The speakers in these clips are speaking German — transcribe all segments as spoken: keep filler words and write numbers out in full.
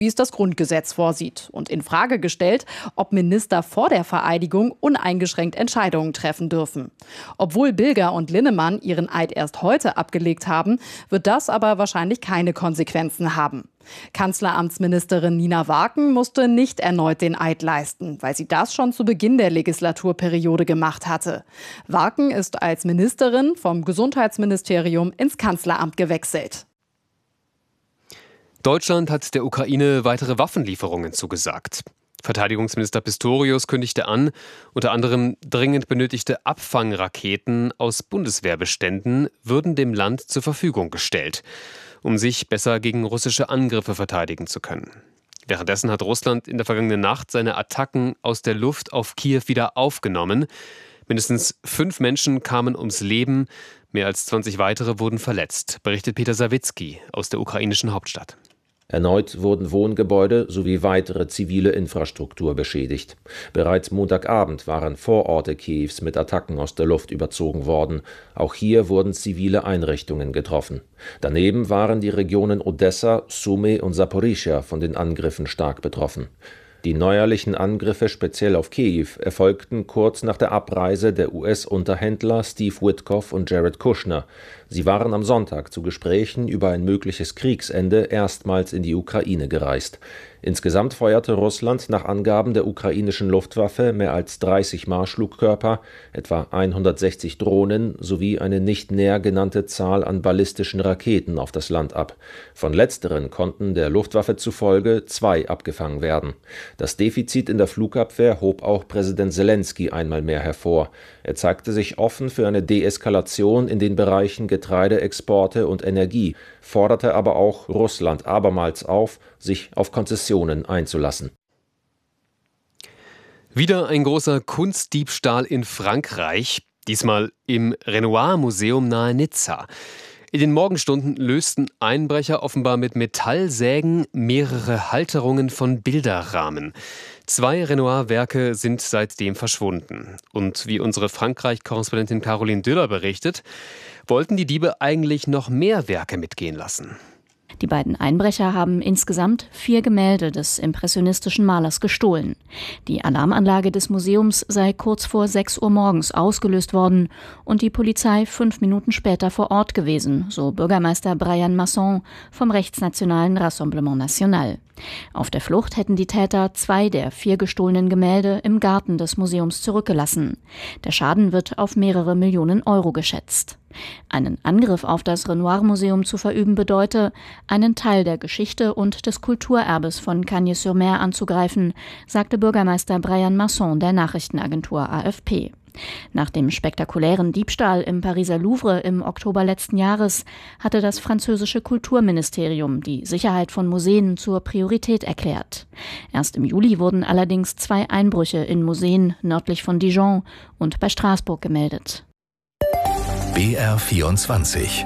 wie es das Grundgesetz vorsieht, und in Frage gestellt, ob Minister vor der Vereidigung uneingeschränkt Entscheidungen treffen dürfen. Obwohl Bilger und Linnemann ihren Eid erst heute abgelegt haben, wird das aber wahrscheinlich keine Konsequenzen haben. Kanzleramtsministerin Nina Warken musste nicht erneut den Eid leisten, weil sie das schon zu Beginn der Legislaturperiode gemacht hatte. Warken ist als Ministerin vom Gesundheitsministerium ins Kanzleramt gewechselt. Deutschland hat der Ukraine weitere Waffenlieferungen zugesagt. Verteidigungsminister Pistorius kündigte an, unter anderem dringend benötigte Abfangraketen aus Bundeswehrbeständen würden dem Land zur Verfügung gestellt, um sich besser gegen russische Angriffe verteidigen zu können. Währenddessen hat Russland in der vergangenen Nacht seine Attacken aus der Luft auf Kiew wieder aufgenommen. Mindestens fünf Menschen kamen ums Leben, mehr als zwanzig weitere wurden verletzt, berichtet Peter Sawicki aus der ukrainischen Hauptstadt. Erneut wurden Wohngebäude sowie weitere zivile Infrastruktur beschädigt. Bereits Montagabend waren Vororte Kiews mit Attacken aus der Luft überzogen worden. Auch hier wurden zivile Einrichtungen getroffen. Daneben waren die Regionen Odessa, Sumy und Saporischschja von den Angriffen stark betroffen. Die neuerlichen Angriffe speziell auf Kiew erfolgten kurz nach der Abreise der U S-Unterhändler Steve Witkoff und Jared Kushner. Sie waren am Sonntag zu Gesprächen über ein mögliches Kriegsende erstmals in die Ukraine gereist. Insgesamt feuerte Russland nach Angaben der ukrainischen Luftwaffe mehr als dreißig Marschflugkörper, etwa hundertsechzig Drohnen sowie eine nicht näher genannte Zahl an ballistischen Raketen auf das Land ab. Von letzteren konnten der Luftwaffe zufolge zwei abgefangen werden. Das Defizit in der Flugabwehr hob auch Präsident Selenskyj einmal mehr hervor. Er zeigte sich offen für eine Deeskalation in den Bereichen Getreideexporte und Energie, forderte aber auch Russland abermals auf, sich auf Konzessionen einzulassen. Wieder ein großer Kunstdiebstahl in Frankreich, diesmal im Renoir-Museum nahe Nizza. In den Morgenstunden lösten Einbrecher offenbar mit Metallsägen mehrere Halterungen von Bilderrahmen. Zwei Renoir-Werke sind seitdem verschwunden. Und wie unsere Frankreich-Korrespondentin Caroline Düller berichtet, wollten die Diebe eigentlich noch mehr Werke mitgehen lassen. Die beiden Einbrecher haben insgesamt vier Gemälde des impressionistischen Malers gestohlen. Die Alarmanlage des Museums sei kurz vor sechs Uhr morgens ausgelöst worden und die Polizei fünf Minuten später vor Ort gewesen, so Bürgermeister Brian Masson vom rechtsnationalen Rassemblement National. Auf der Flucht hätten die Täter zwei der vier gestohlenen Gemälde im Garten des Museums zurückgelassen. Der Schaden wird auf mehrere Millionen Euro geschätzt. Einen Angriff auf das Renoir-Museum zu verüben bedeute, einen Teil der Geschichte und des Kulturerbes von Cagnes-sur-Mer anzugreifen, sagte Bürgermeister Brian Masson der Nachrichtenagentur A F P. Nach dem spektakulären Diebstahl im Pariser Louvre im Oktober letzten Jahres hatte das französische Kulturministerium die Sicherheit von Museen zur Priorität erklärt. Erst im Juli wurden allerdings zwei Einbrüche in Museen nördlich von Dijon und bei Straßburg gemeldet. B R vierundzwanzig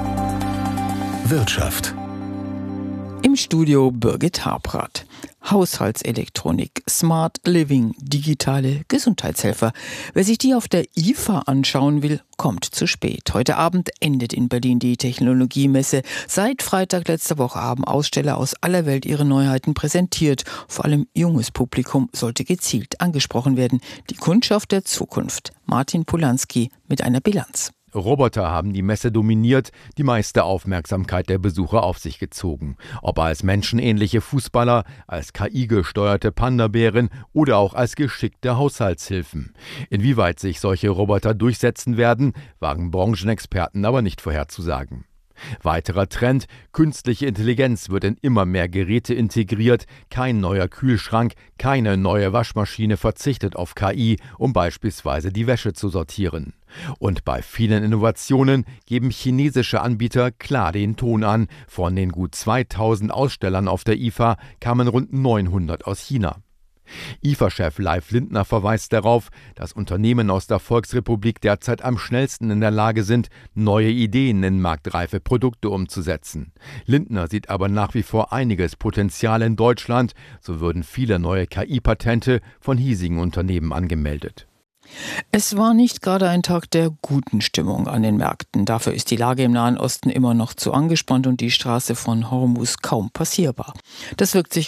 Wirtschaft. Im Studio Birgit Habrath. Haushaltselektronik, Smart Living, digitale Gesundheitshelfer. Wer sich die auf der I F A anschauen will, kommt zu spät. Heute Abend endet in Berlin die Technologiemesse. Seit Freitag letzter Woche haben Aussteller aus aller Welt ihre Neuheiten präsentiert. Vor allem junges Publikum sollte gezielt angesprochen werden. Die Kundschaft der Zukunft. Martin Polanski mit einer Bilanz. Roboter haben die Messe dominiert, die meiste Aufmerksamkeit der Besucher auf sich gezogen. Ob als menschenähnliche Fußballer, als K I-gesteuerte Panda-Bären oder auch als geschickte Haushaltshilfen. Inwieweit sich solche Roboter durchsetzen werden, wagen Branchenexperten aber nicht vorherzusagen. Weiterer Trend: künstliche Intelligenz wird in immer mehr Geräte integriert. Kein neuer Kühlschrank, keine neue Waschmaschine verzichtet auf K I, um beispielsweise die Wäsche zu sortieren. Und bei vielen Innovationen geben chinesische Anbieter klar den Ton an. Von den gut zweitausend Ausstellern auf der I F A kamen rund neunhundert aus China. I F A-Chef Leif Lindner verweist darauf, dass Unternehmen aus der Volksrepublik derzeit am schnellsten in der Lage sind, neue Ideen in marktreife Produkte umzusetzen. Lindner sieht aber nach wie vor einiges Potenzial in Deutschland, so würden viele neue K I-Patente von hiesigen Unternehmen angemeldet. Es war nicht gerade ein Tag der guten Stimmung an den Märkten. Dafür ist die Lage im Nahen Osten immer noch zu angespannt und die Straße von Hormuz kaum passierbar. Das wirkt sich